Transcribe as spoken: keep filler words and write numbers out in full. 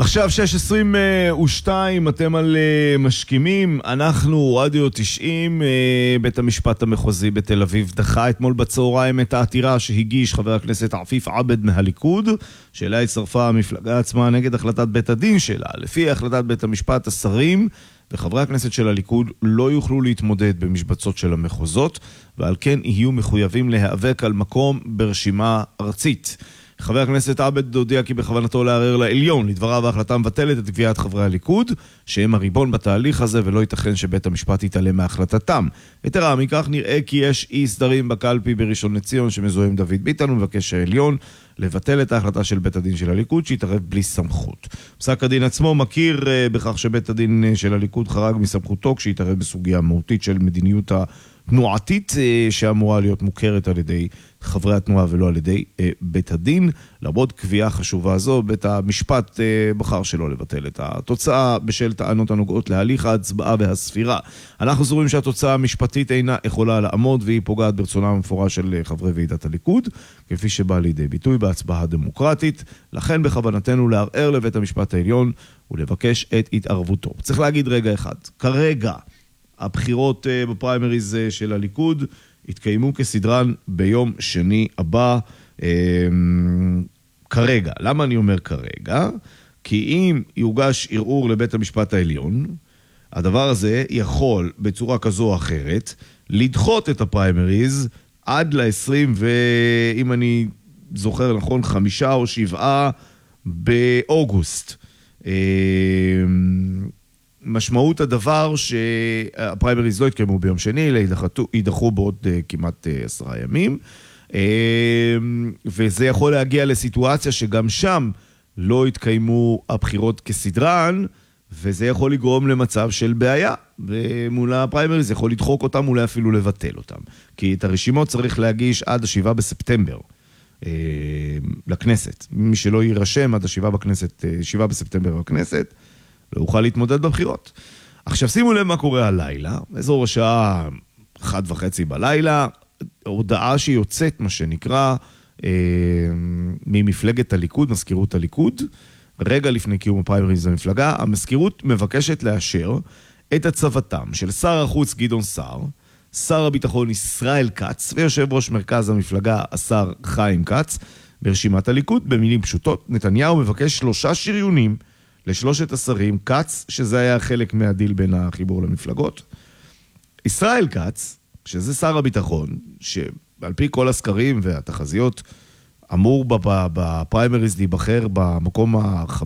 עכשיו שש עשרים ושתיים, אתם על משכימים, אנחנו רדיו תשעים, בית המשפט המחוזי בתל אביב דחה אתמול בצהריים את העתירה שהגיש חבר הכנסת עפיף עבד מהליכוד, שאליה הצטרפה המפלגה עצמה נגד החלטת בית הדין שלה. לפי החלטת בית המשפט, השרים וחברי הכנסת של הליכוד לא יוכלו להתמודד במשבצות של המחוזות, ועל כן יהיו מחויבים להיאבק על מקום ברשימה ארצית. חבר הכנסת עבד הודיע כי בכוונתו לערער לעליון. לדבריו ההחלטה מבטלת את קביעת חברי הליכוד, שהם הריבון בתהליך הזה, ולא ייתכן שבית המשפט יתעלם מהחלטתם. יתרה מכך, נראה כי יש אי סדרים בקלפי בראשון לציון שמזוהה עם דוד ביטן, ומבקש העליון לבטל את ההחלטה של בית הדין של הליכוד, שיתערב בלי סמכות. פסק הדין עצמו מכיר בכך שבית הדין של הליכוד חרג מסמכותו, כשהתערב בסוגיה מהותית של מדיניות התנועתית, שאמורה להיות מוכרת על ידי חברי התנועה ולא על ידי בית הדין. למרות קביעה חשובה זו, בית המשפט בחר שלא לבטל את התוצאה בשל טענות הנוגעות להליך ההצבעה והספירה. אנחנו סבורים שהתוצאה המשפטית אינה יכולה לעמוד, והיא פוגעת ברצונם המפורש של חברי ועידת הליכוד, כפי שבא לידי ביטוי בהצבעה הדמוקרטית. לכן בכוונתנו לערער לבית המשפט העליון ולבקש את התערבותו. צריך להגיד רגע אחד, כרגע הבחירות בפריימריז של הליכוד התקיימו כסדרן ביום שני הבא. כרגע, למה אני אומר כרגע? כי אם יוגש ערעור לבית המשפט העליון, הדבר הזה יכול בצורה כזו או אחרת לדחות את הפריימריז עד ל-עשרים, ואם אני זוכר נכון, חמישה או שבעה באוגוסט. משמעות הדבר שהפריימריז לא יתקיימו ביום שני, אלא יידחו בעוד כמעט עשרה ימים, וזה יכול להגיע לסיטואציה שגם שם לא יתקיימו הבחירות כסדרן, וזה יכול לגרום למצב של בעיה, ומול הפריימריז יכול לדחוק אותם, אולי אפילו לבטל אותם. כי את הרשימות צריך להגיש עד השבעה בספטמבר לכנסת. מי שלא יירשם עד השבעה בכנסת, שבעה בספטמבר בכנסת, לא יוכל להתמודד בבחירות. עכשיו שימו לב מה קורה הלילה, אזור השעה אחת וחצי בלילה, הודעה שיוצאת מה שנקרא אה, ממפלגת הליכוד, מזכירות הליכוד, רגע לפני קיום הפריימריז במפלגה, המזכירות מבקשת לאשר את הצבתם של שר החוץ גדעון סער, שר הביטחון ישראל כץ, ויושב ראש מרכז המפלגה השר חיים כץ, ברשימת הליכוד. במילים פשוטות, נתניהו מבקש שלושה שריונים לשלושת השרים, כץ, שזה היה חלק מהדיל בין החיבור למפלגות, ישראל כץ, שזה שר הביטחון, שעל פי כל הסקרים והתחזיות, אמור בפריימריז להיבחר במקום